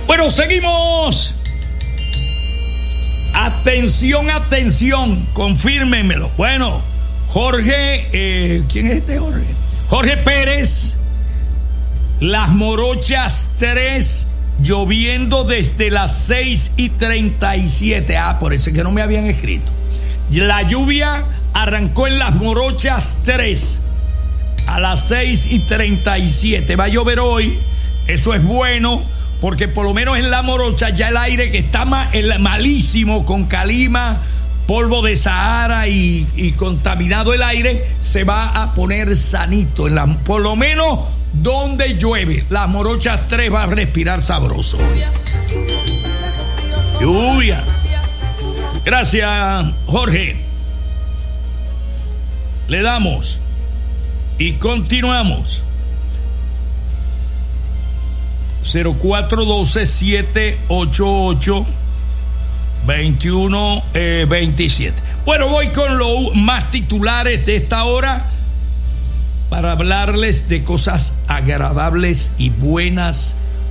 Bueno, seguimos. Atención, atención, confírmenmelo. Bueno, Jorge, ¿quién es este Jorge? Jorge Pérez, Las Morochas 3, lloviendo desde las 6:37. Por eso es que no me habían escrito. La lluvia arrancó en Las Morochas 3 a las 6:37. Va a llover hoy, eso es bueno, porque por lo menos en La Morocha ya el aire que está malísimo, con calima, polvo de Sahara y contaminado el aire, se va a poner sanito. Por lo menos donde llueve, Las Morochas 3 va a respirar sabroso. Lluvia. Gracias, Jorge. Le damos y continuamos. 0412-788-2127. Bueno, voy con los más titulares de esta hora para hablarles de cosas agradables y buenas.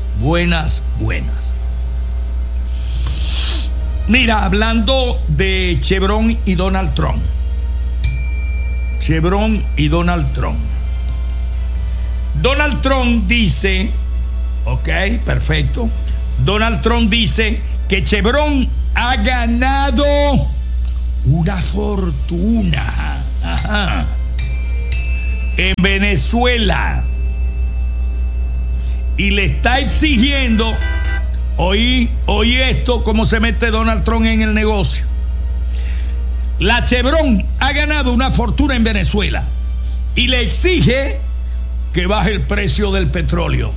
Mira, hablando de Chevron y Donald Trump. Chevron y Donald Trump. Donald Trump dice, ok, perfecto. Donald Trump dice que Chevron ha ganado una fortuna en Venezuela y le está exigiendo, oí esto, cómo se mete Donald Trump en el negocio. La Chevron ha ganado una fortuna en Venezuela y le exige que baje el precio del petróleo.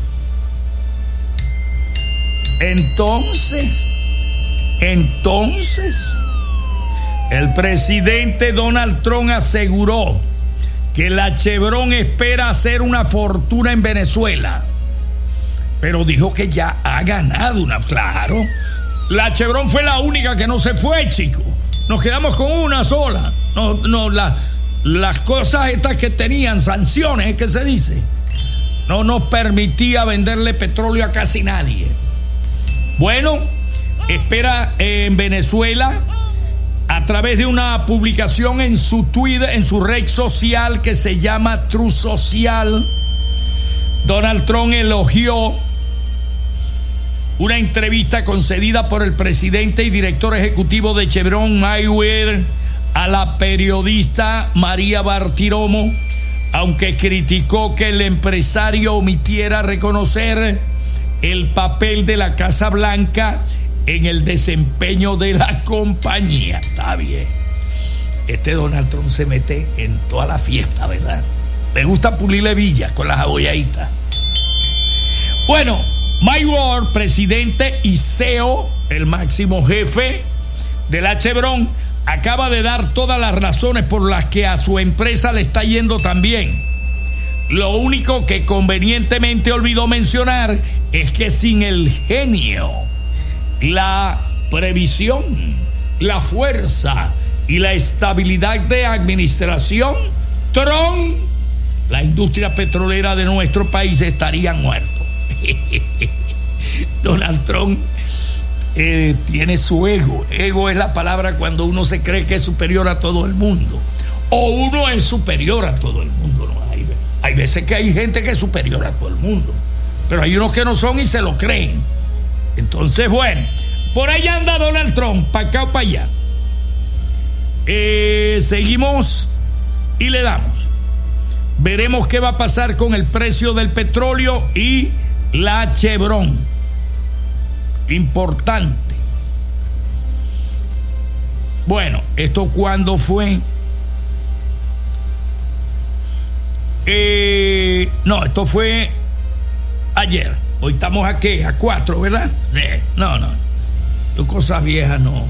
Entonces, el presidente Donald Trump aseguró que la Chevron espera hacer una fortuna en Venezuela, pero dijo que ya ha ganado una. Claro, la Chevron fue la única que no se fue, chico. Nos quedamos con una sola. Las cosas estas que tenían sanciones, ¿qué se dice? No nos permitía venderle petróleo a casi nadie. Bueno, espera en Venezuela, a través de una publicación en su Twitter, en su red social que se llama Truth Social, Donald Trump elogió una entrevista concedida por el presidente y director ejecutivo de Chevron, Mayweather, a la periodista María Bartiromo, aunque criticó que el empresario omitiera reconocer el papel de la Casa Blanca en el desempeño de la compañía. Está bien. Este Donald Trump se mete en toda la fiesta, ¿verdad? Le gusta pulirle villas con las abolladitas. Bueno, Mayweather, presidente y CEO, el máximo jefe de la Chevron, acaba de dar todas las razones por las que a su empresa le está yendo tan bien. Lo único que convenientemente olvidó mencionar es que sin el genio, la previsión, la fuerza y la estabilidad de administración, Trump, la industria petrolera de nuestro país estaría muerto. Donald Trump tiene su ego. Ego es la palabra cuando uno se cree que es superior a todo el mundo, o uno es superior a todo el mundo, ¿no? Hay veces que hay gente que es superior a todo el mundo, pero hay unos que no son y se lo creen. Entonces, bueno, por ahí anda Donald Trump, para acá o para allá. Seguimos y le damos. Veremos qué va a pasar con el precio del petróleo y la Chevron. Importante. Bueno, ¿esto cuándo fue? No, esto fue ayer. Hoy estamos aquí a 4, ¿verdad? No. Cosas viejas no.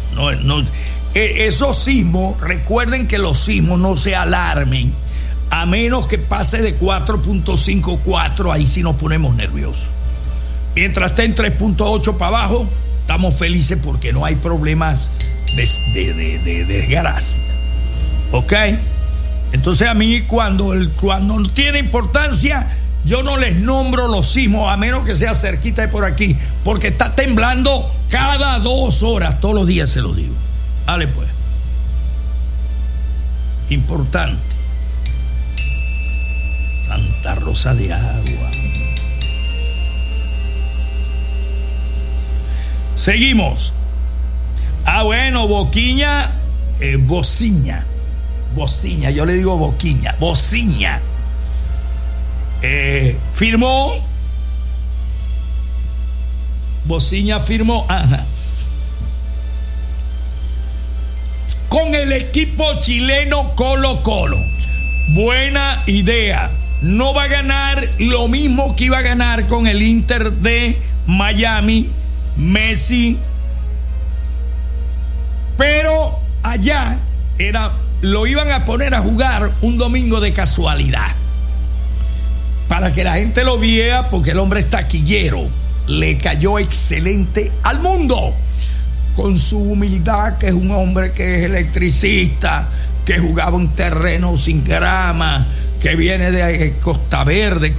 Esos sismos, recuerden que los sismos no se alarmen, a menos que pase de 4.54, ahí sí nos ponemos nerviosos. Mientras esté en 3.8 para abajo, estamos felices porque no hay problemas de desgracia. ¿Ok? Entonces a mí cuando no tiene importancia, yo no les nombro los sismos a menos que sea cerquita de por aquí, porque está temblando cada 2 horas, todos los días se lo digo. Dale pues. Importante. Santa Rosa de Agua. Seguimos. Bueno, Bociña, yo le digo Boquiña, Bociña. Firmó. Bociña firmó, con el equipo chileno Colo-Colo. Buena idea. No va a ganar lo mismo que iba a ganar con el Inter de Miami, Messi, pero allá lo iban a poner a jugar un domingo de casualidad para que la gente lo viera, porque el hombre es taquillero, le cayó excelente al mundo con su humildad, que es un hombre que es electricista, que jugaba un terreno sin grama, que viene de Costa Verde,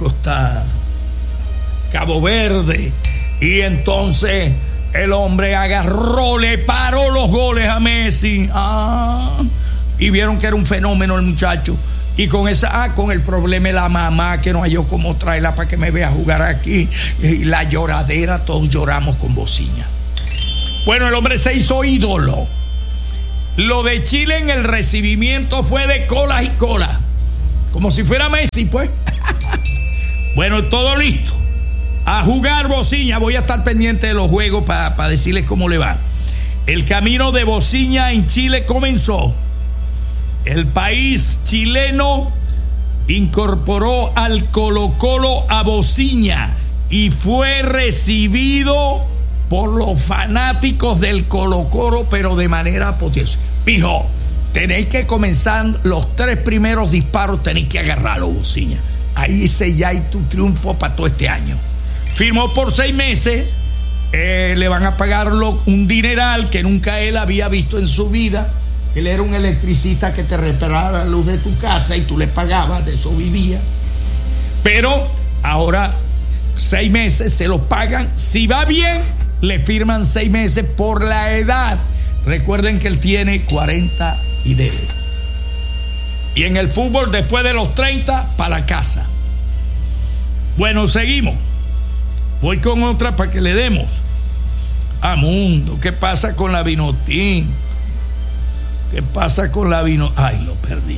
Cabo Verde, y entonces el hombre agarró, le paró los goles a Messi, y vieron que era un fenómeno el muchacho, y con el problema de la mamá, que no halló cómo traerla para que me vea jugar aquí, y la lloradera, todos lloramos con Bociña. Bueno, el hombre se hizo ídolo. Lo de Chile en el recibimiento fue de colas y colas, como si fuera Messi, pues. Bueno, todo listo. A jugar Bociña. Voy a estar pendiente de los juegos para decirles cómo le va. El camino de Bociña en Chile comenzó. El país chileno incorporó al Colo-Colo a Bociña y fue recibido por los fanáticos del Colo-Colo, pero de manera apoteósica. Pijo, tenéis que comenzar los 3 primeros disparos, tenéis que agarrarlo, Bociña. Ahí selláis tu triunfo para todo este año. Firmó por 6 meses, le van a pagarlo un dineral que nunca él había visto en su vida. Él era un electricista que te reparaba la luz de tu casa y tú le pagabas, de eso vivía. Pero ahora 6 meses se lo pagan. Si va bien, le firman 6 meses por la edad. Recuerden que él tiene 40 y debe. Y en el fútbol, después de los 30, para la casa. Bueno, seguimos. Voy con otra para que le demos. Mundo, ¿qué pasa con la Vinotinto? ¿Qué pasa con la vino? Lo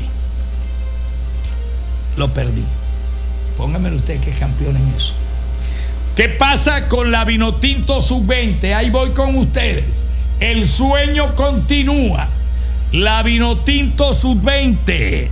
perdí. Póngamelo usted, que es campeón en eso. ¿Qué pasa con la Vinotinto Sub-20? Ahí voy con ustedes. El sueño continúa. La Vinotinto Sub-20.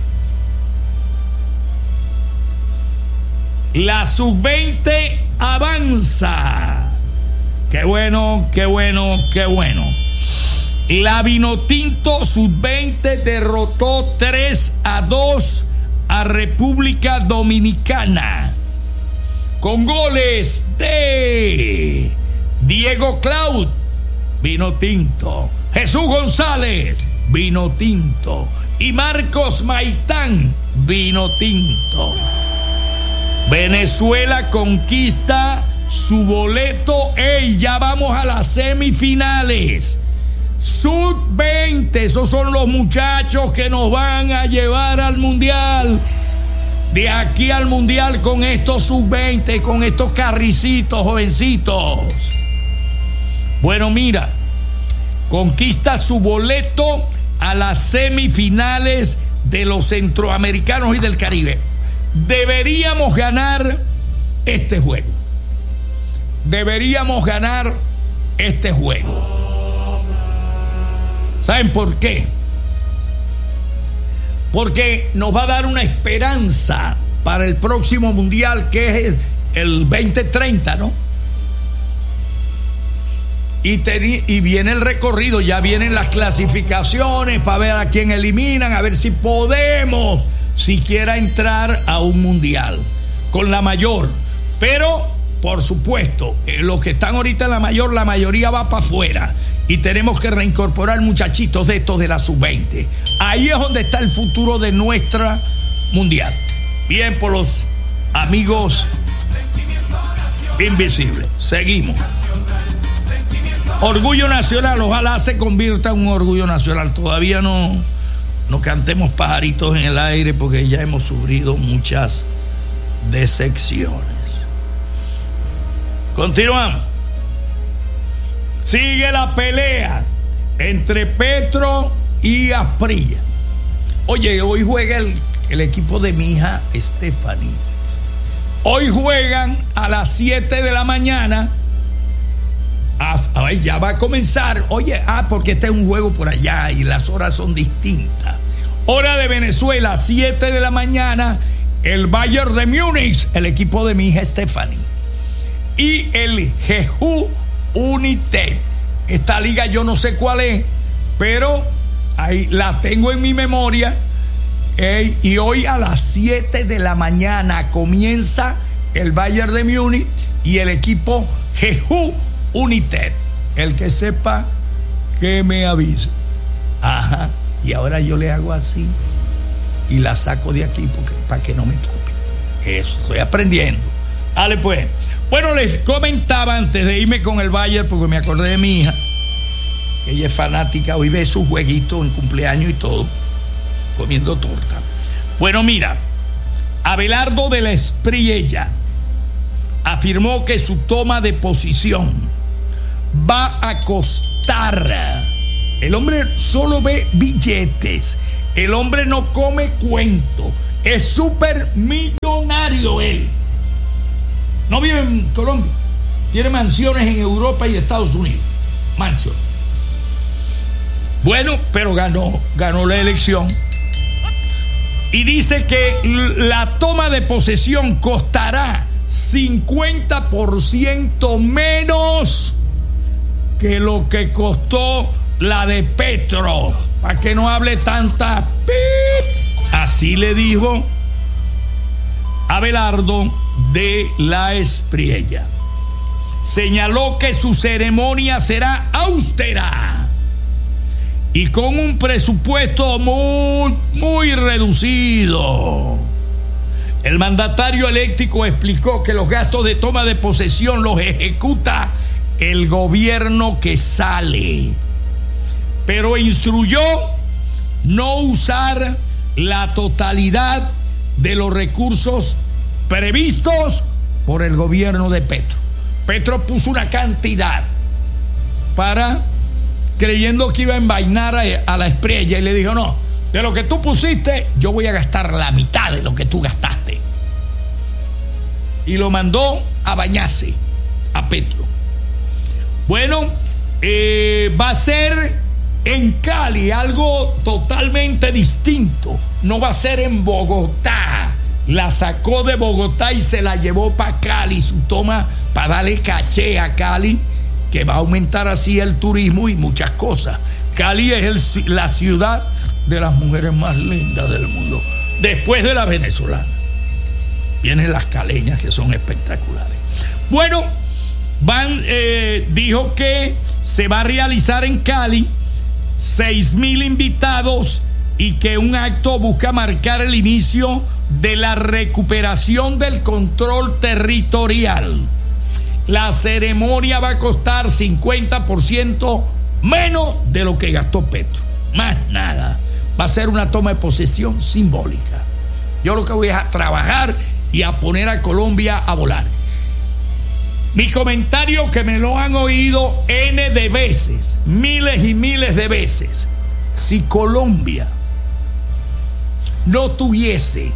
La Sub-20 avanza. Qué bueno, qué bueno, qué bueno. La Vinotinto Sub-20 derrotó 3-2 a República Dominicana con goles de Diego Cloud, Vinotinto, Jesús González, Vinotinto, y Marcos Maitán, Vinotinto. Venezuela conquista su boleto. Ya vamos a las semifinales. Sub-20, esos son los muchachos que nos van a llevar al mundial. De aquí al mundial con estos sub-20, con estos carricitos jovencitos. Bueno, mira, conquista su boleto a las semifinales de los centroamericanos y del Caribe. Deberíamos ganar este juego. Deberíamos ganar este juego. ¿Saben por qué? Porque nos va a dar una esperanza para el próximo mundial, que es el 2030, ¿no? Y viene el recorrido, ya vienen las clasificaciones para ver a quién eliminan, a ver si podemos siquiera entrar a un mundial con la mayor. Pero, por supuesto, los que están ahorita en la mayor, la mayoría va para afuera. Y tenemos que reincorporar muchachitos de estos de la sub-20. Ahí es donde está el futuro de nuestra mundial. Bien por los amigos invisibles. Seguimos. Orgullo nacional, ojalá se convierta en un orgullo nacional. Todavía no cantemos pajaritos en el aire porque ya hemos sufrido muchas decepciones. Continuamos. Sigue la pelea entre Petro y Asprilla. Oye, hoy juega el equipo de mi hija Stephanie. Hoy juegan a las 7 de la mañana. Ya va a comenzar. Oye, porque este es un juego por allá y las horas son distintas. Hora de Venezuela, 7 de la mañana. El Bayern de Múnich, el equipo de mi hija Stephanie, y el Jeju United. Esta liga yo no sé cuál es, pero ahí la tengo en mi memoria. Y hoy a las 7 de la mañana comienza el Bayern de Múnich y el equipo Jeju United. El que sepa que me avise. Ajá. Y ahora yo le hago así y la saco de aquí para que no me copie. Eso, estoy aprendiendo. Dale pues. Bueno, les comentaba antes de irme con el Bayern, porque me acordé de mi hija, que ella es fanática, hoy ve sus jueguitos en cumpleaños y todo, comiendo torta. Bueno, mira, Abelardo de la Espriella afirmó que su toma de posición va a costar. El hombre solo ve billetes, el hombre no come cuento, es súper millonario él. No vive en Colombia, tiene mansiones en Europa y Estados Unidos, mansiones. Bueno, pero ganó la elección. Y dice que la toma de posesión costará 50% menos que lo que costó la de Petro. Para que no hable tanta pip. Así le dijo Abelardo de la Espriella. Señaló que su ceremonia será austera y con un presupuesto muy reducido. El mandatario eléctrico explicó que los gastos de toma de posesión los ejecuta el gobierno que sale, pero instruyó no usar la totalidad de los recursos previstos por el gobierno de Petro. Petro puso una cantidad creyendo que iba a envainar a la Espriella, y le dijo: no, de lo que tú pusiste yo voy a gastar la mitad de lo que tú gastaste. Y lo mandó a bañarse a Petro. Bueno, va a ser en Cali, algo totalmente distinto. No va a ser en Bogotá. La sacó de Bogotá y se la llevó para Cali, su toma, para darle caché a Cali, que va a aumentar así el turismo y muchas cosas. Cali es la ciudad de las mujeres más lindas del mundo, después de la venezolana. Vienen las caleñas, que son espectaculares. Bueno, dijo que se va a realizar en Cali 6,000 invitados y que un acto busca marcar el inicio de la recuperación del control territorial. La ceremonia va a costar 50% menos de lo que gastó Petro. Más nada. Va a ser una toma de posesión simbólica. Yo lo que voy a trabajar y a poner a Colombia a volar. Mi comentario, que me lo han oído N de veces, miles y miles de veces: si Colombia no tuviese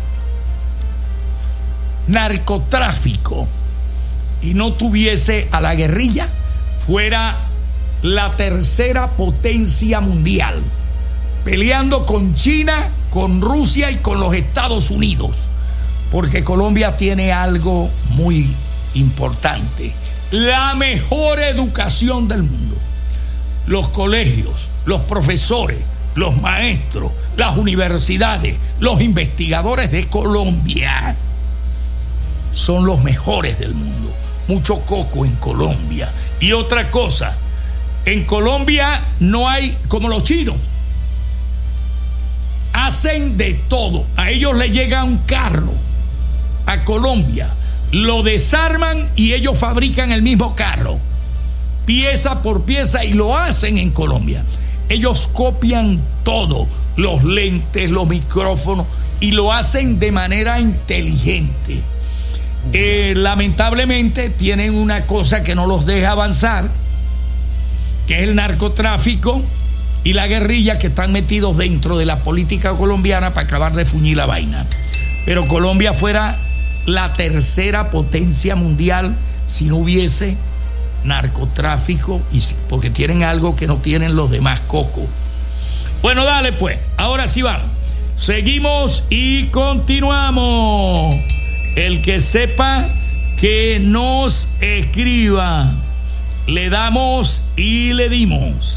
narcotráfico y no tuviese a la guerrilla, fuera la tercera potencia mundial, peleando con China, con Rusia y con los Estados Unidos, porque Colombia tiene algo muy importante: la mejor educación del mundo. Los colegios, los profesores, los maestros, las universidades, los investigadores de Colombia son los mejores del mundo. Mucho coco en Colombia. Y otra cosa, en Colombia no hay, como los chinos, hacen de todo. A ellos les llega un carro a Colombia, lo desarman y ellos fabrican el mismo carro, pieza por pieza, y lo hacen en Colombia. Ellos copian todo, los lentes, los micrófonos, y lo hacen de manera inteligente. Lamentablemente tienen una cosa que no los deja avanzar, que es el narcotráfico y la guerrilla, que están metidos dentro de la política colombiana para acabar de fuñir la vaina. Pero Colombia fuera la tercera potencia mundial si no hubiese narcotráfico, y porque tienen algo que no tienen los demás cocos. Bueno, dale pues, ahora sí vamos. Seguimos y continuamos. El que sepa, que nos escriba. Le damos y le dimos.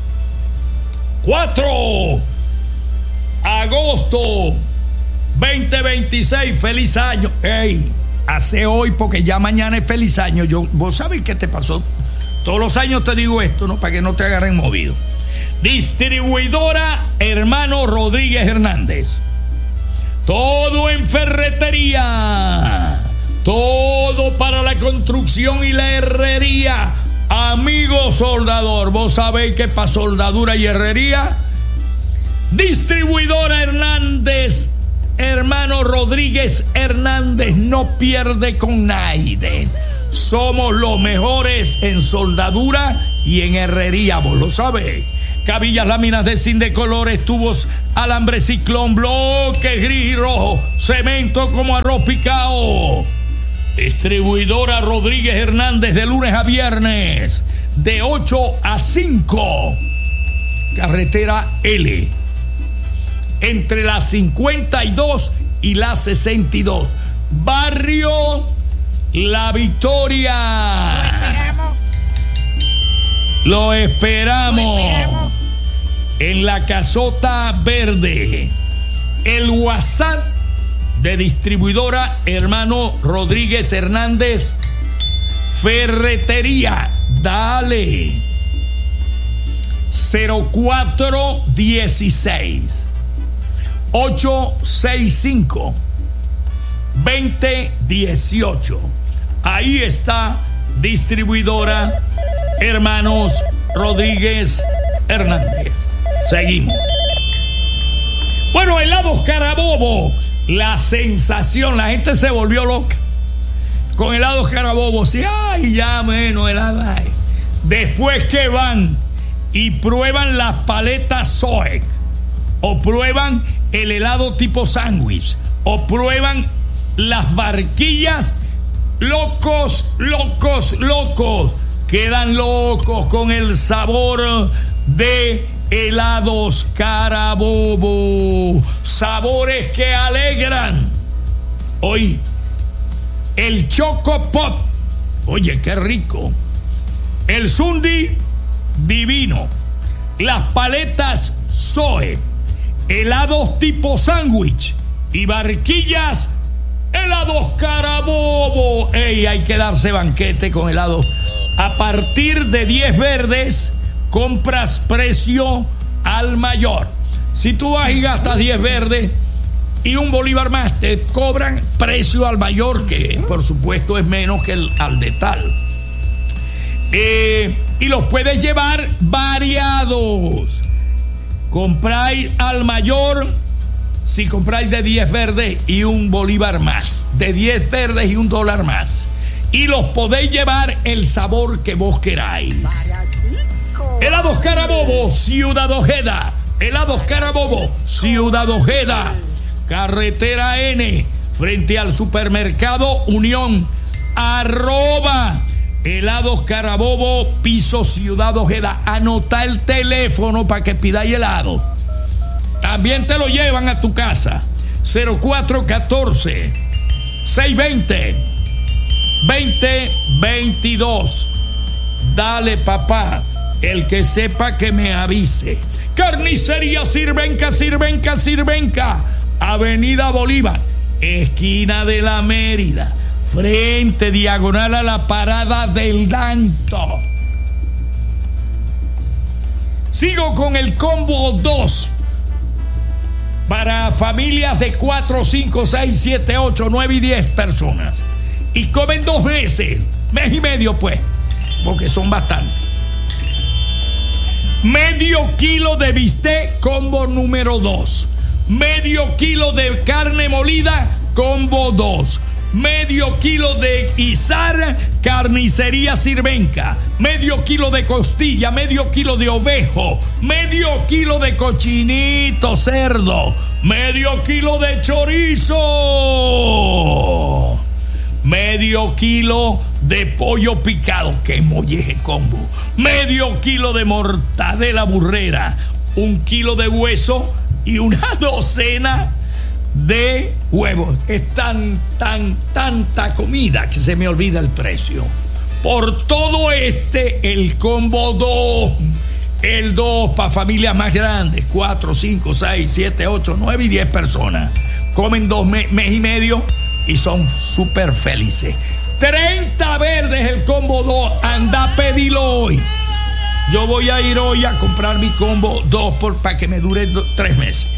4 agosto 2026, feliz año. Ey, hace hoy porque ya mañana es feliz año. Vos sabés qué te pasó. Todos los años te digo esto, ¿no? Para que no te agarren movido. Distribuidora Hermano Rodríguez Hernández. Todo en ferretería. Todo para la construcción y la herrería. Amigo soldador, vos sabéis que para soldadura y herrería, Distribuidora Hernández, Hermano Rodríguez Hernández, no pierde con nadie. Somos los mejores en soldadura y en herrería, vos lo sabéis. Cabillas, láminas de zinc de colores, tubos, alambre ciclón, bloques gris y rojo, cemento como arroz picado. Distribuidora Rodríguez Hernández, de lunes a viernes, de 8 a 5. Carretera L, entre la 52 y la 62. Barrio La Victoria. Lo esperamos. En la Casota Verde. El WhatsApp de Distribuidora Hermano Rodríguez Hernández, ferretería, dale, 0416 865 2018. Ahí está Distribuidora Hermanos Rodríguez Hernández. Seguimos. Bueno, helados Carabobo, la sensación, la gente se volvió loca con helados Carabobo. Sí, ay, ya menos helado hay. Después que van y prueban las paletas Zoe, o prueban el helado tipo sándwich, o prueban las barquillas, locos, quedan locos con el sabor de helados Carabobo, sabores que alegran. Hoy el Choco Pop, oye, qué rico. El Sundi, divino. Las paletas Zoe, helados tipo sándwich y barquillas, helados Carabobo. Ey, hay que darse banquete con helados. A partir de 10 verdes compras precio al mayor. Si tú vas y gastas 10 verdes y un bolívar más, te cobran precio al mayor, que por supuesto es menos que el al de tal. Y los puedes llevar variados. Compráis al mayor si compráis de 10 verdes y un bolívar más, de 10 verdes y $1 más, y los podéis llevar el sabor que vos queráis. Helados Carabobo, Ciudad Ojeda. Helados Carabobo, Ciudad Ojeda. Carretera N, frente al supermercado Unión. @ Helados Carabobo, piso Ciudad Ojeda. Anota el teléfono para que pidáis helado. También te lo llevan a tu casa. 0414 620 2022. Dale, papá. El que sepa que me avise. Carnicería Sirvenca. Avenida Bolívar, esquina de la Mérida, frente diagonal a la parada del Danto. Sigo con el combo 2. para familias de 4, 5, 6, 7, 8, 9 y 10 personas. Y comen 2 meses, mes y medio pues, porque son bastantes. Medio kilo de bistec, combo número 2. Medio kilo de carne molida, combo 2. Medio kilo de izar, carnicería Sirvenca. Medio kilo de costilla, medio kilo de ovejo, medio kilo de cochinito cerdo, medio kilo de chorizo, medio kilo de pollo picado, que molleje combo, medio kilo de mortadela burrera, 1 kilo de hueso y una docena de huevos. Es tanta comida que se me olvida el precio. Por todo el combo 2, el 2 para familias más grandes, 4, 5, 6, 7, 8, 9 y 10 personas. Comen 2 mes y medio y son súper felices. 30 verdes el combo 2. Anda a pedirlo hoy. Yo voy a ir hoy a comprar mi combo 2 para que me dure 3 meses.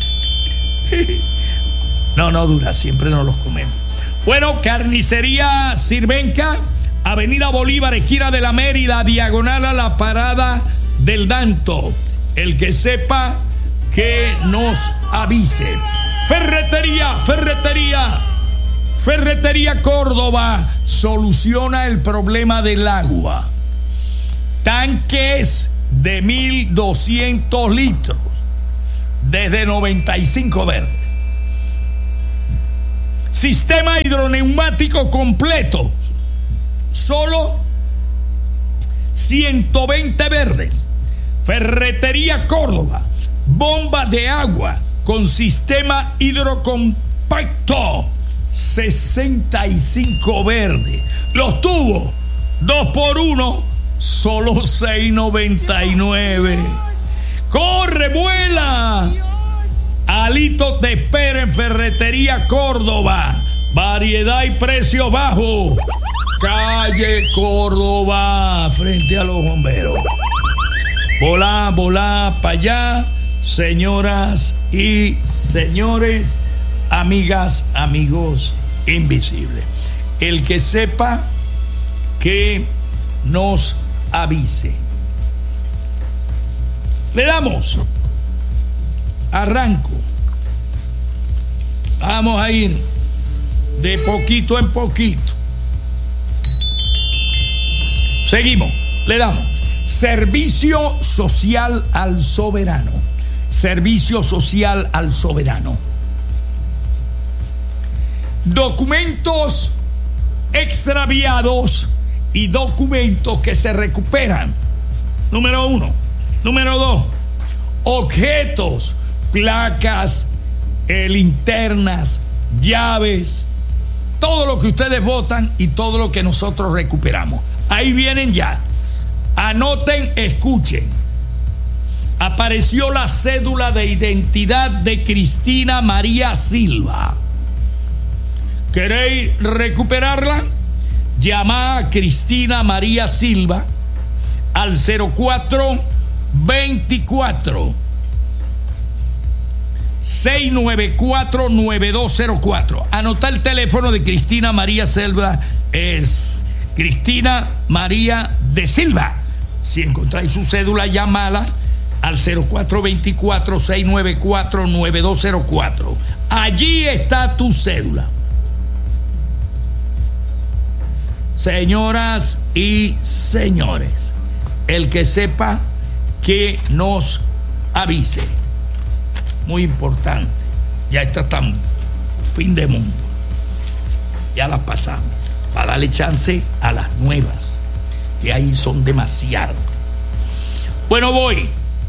No dura, siempre nos los comemos. Bueno, carnicería Sirvenca, Avenida Bolívar, esquina de la Mérida, diagonal a la parada del Danto. El que sepa, que nos avise. Ferretería Córdoba soluciona el problema del agua. Tanques de 1.200 litros desde 95 verdes. Sistema hidroneumático completo, solo 120 verdes. Ferretería Córdoba, bomba de agua con sistema hidrocompacto, 65 verdes. Los tubos 2x1, solo 6.99. ¡Corre, vuela! Alitos de espera en Ferretería Córdoba. Variedad y precio bajo. Calle Córdoba, frente a los bomberos. Volá para allá, señoras y señores, amigas, amigos invisibles. El que sepa, que nos avise. Le damos. Arranco. Vamos a ir de poquito en poquito. Seguimos. Le damos. Servicio social al soberano. Servicio social al soberano. Documentos extraviados y documentos que se recuperan. Número 1. Número 2. Objetos, placas, linternas, llaves, todo lo que ustedes votan y todo lo que nosotros recuperamos. Ahí vienen ya. Anoten, escuchen. Apareció la cédula de identidad de Cristina María Silva. ¿Queréis recuperarla? Llama a Cristina María Silva al 0424 694-9204. Anota el teléfono de Cristina María Silva. Es Cristina María de Silva. Si encontráis su cédula, llámala al 0424-694-9204. Allí está tu cédula. Señoras y señores, el que sepa, que nos avise. Muy importante. Ya está tan fin de mundo. Ya las pasamos. Para darle chance a las nuevas, que ahí son demasiado. Bueno, voy.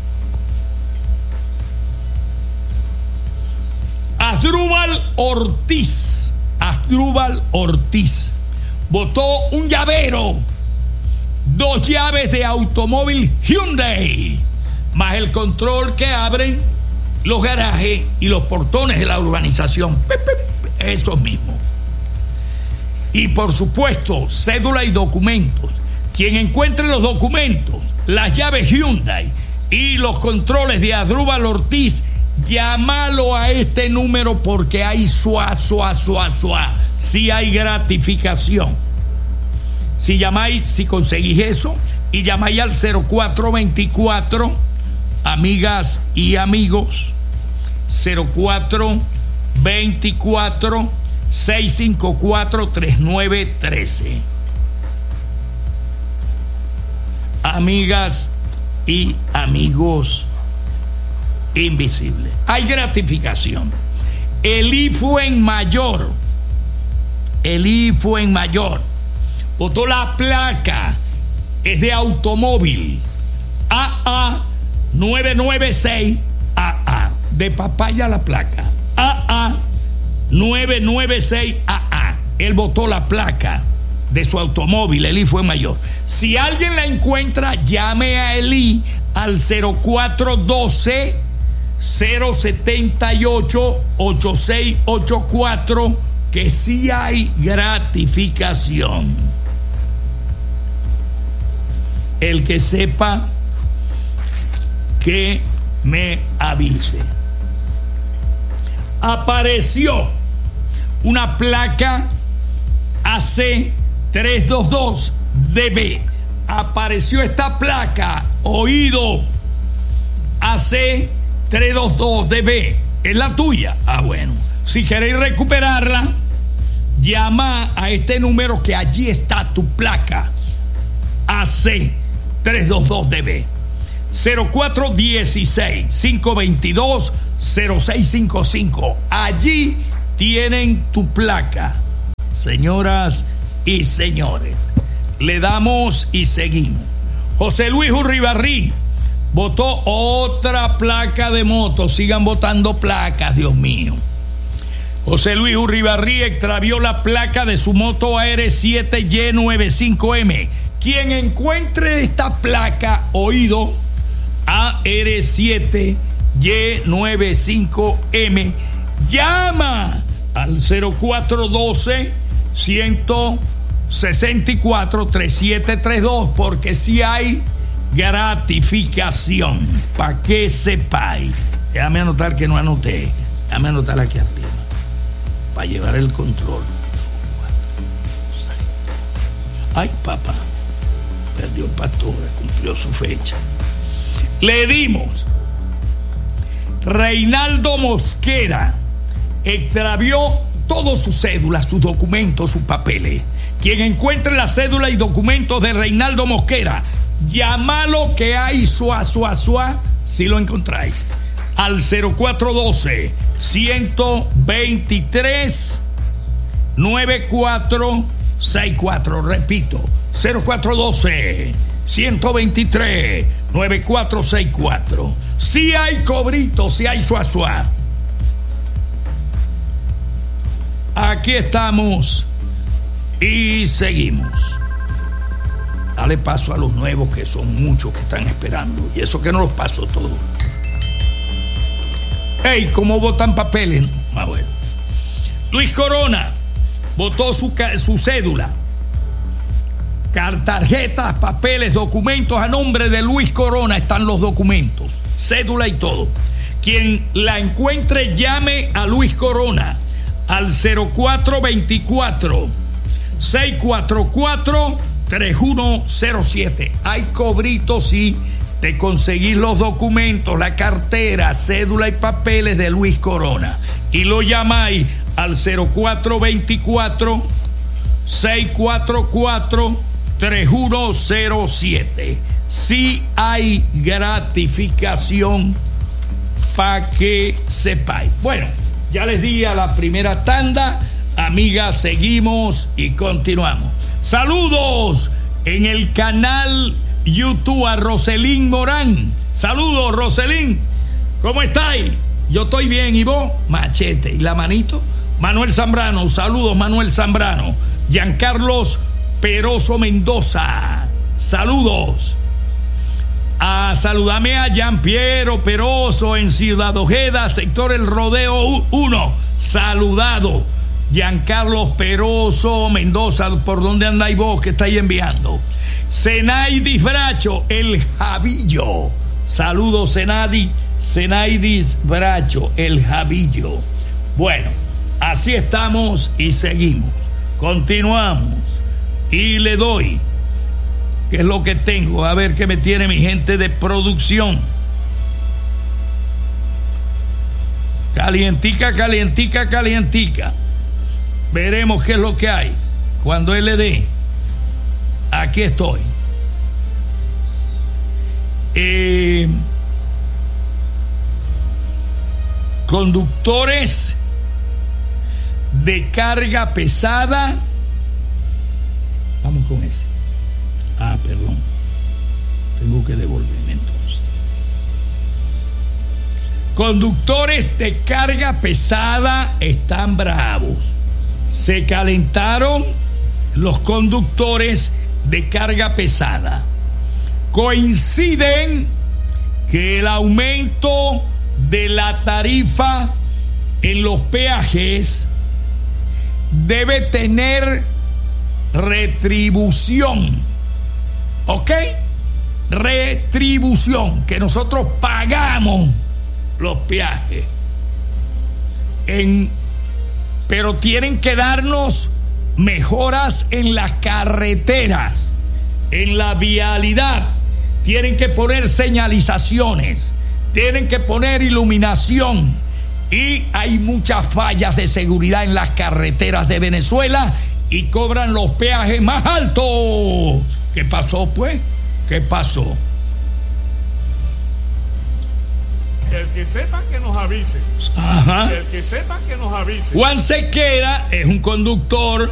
Asdrúbal Ortiz botó un llavero, 2 llaves de automóvil Hyundai, más el control que abren los garajes y los portones de la urbanización. Esos mismos. Y por supuesto, cédula y documentos. Quien encuentre los documentos, las llaves Hyundai y los controles de Asdrúbal Ortiz, llámalo a este número porque hay sí hay gratificación. Si llamáis, si conseguís eso, y llamáis al 0424, amigas y amigos, 0424 654 3913. Amigas y amigos invisibles, hay gratificación. Elí Fuenmayor botó la placa, es de automóvil AA 996 AA, de papaya la placa AA 996 AA. Él botó la placa de su automóvil. Elí Fuenmayor. Si alguien la encuentra, llame a Elí al 0412 078 8684, que sí hay gratificación. El que sepa, que me avise. Apareció una placa AC322DB. Apareció esta placa, oído, AC322DB. ¿Es la tuya? Ah, bueno. Si queréis recuperarla, llama a este número, que allí está tu placa AC322DB. 0416-522-0655. Allí tienen tu placa. Señoras y señores, le damos y seguimos. José Luis Urribarrí votó otra placa de moto. Sigan votando placas, Dios mío. José Luis Urribarrí extravió la placa de su moto AR7Y95M. Quien encuentre esta placa, oído, AR7Y95M, llama al 0412 164 3732, porque si hay gratificación, para que sepáis. Déjame anotar que no anoté. Déjame anotar aquí arriba para llevar el control. Ay, papá, perdió el pastor, cumplió su fecha. Le dimos. Reinaldo Mosquera extravió todas sus cédulas, sus documentos, sus papeles. Quien encuentre la cédula y documentos de Reinaldo Mosquera, llámalo, que hay si lo encontráis, al 0412 123 9464. Repito, 0412 123 9464. Si hay cobrito, si hay suazua. Aquí estamos y seguimos. Dale paso a los nuevos, que son muchos que están esperando, y eso que no los paso todos. Ey, ¿cómo votan papeles? Ah, bueno. Luis Corona votó su cédula, tarjetas, papeles, documentos a nombre de Luis Corona. Están los documentos, cédula y todo. Quien la encuentre, llame a Luis Corona al 0424 644 3107. Hay cobritos si te conseguís los documentos, la cartera, cédula y papeles de Luis Corona, y lo llamáis al 0424 644 3107. Si hay gratificación, para que sepáis. Bueno, ya les di a la primera tanda. Amigas, seguimos y continuamos. Saludos en el canal YouTube a Roselín Morán. Saludos, Roselín. ¿Cómo estáis? Yo estoy bien. ¿Y vos? Machete. ¿Y la manito? Manuel Zambrano. Saludos, Manuel Zambrano. Giancarlos Peroso Mendoza. Saludos. Saludame a Gianpiero Peroso en Ciudad Ojeda, sector El Rodeo 1. Saludado. Giancarlos Peroso Mendoza, ¿por dónde andáis vos que estáis enviando? Senadi Fracho, el Javillo. Saludos, Senadi Zenaidis Bracho, el Jabillo. Bueno, así estamos y seguimos. Continuamos. Y le doy, ¿qué es lo que tengo? A ver qué me tiene mi gente de producción. Calientica, calientica, calientica. Veremos qué es lo que hay. Cuando él le dé, aquí estoy. Conductores de carga pesada. Vamos con ese. Perdón. Tengo que devolverme entonces. Conductores de carga pesada están bravos. Se calentaron los conductores de carga pesada. Coinciden que el aumento de la tarifa en los peajes debe tener retribución. ¿Ok? Retribución, que nosotros pagamos los peajes. Pero tienen que darnos mejoras en las carreteras, en la vialidad. Tienen que poner señalizaciones, tienen que poner iluminación. Y hay muchas fallas de seguridad en las carreteras de Venezuela y cobran los peajes más altos. ¿Qué pasó, pues? ¿Qué pasó? El que sepa que nos avise. Ajá. El que sepa que nos avise. Juan Sequera es un conductor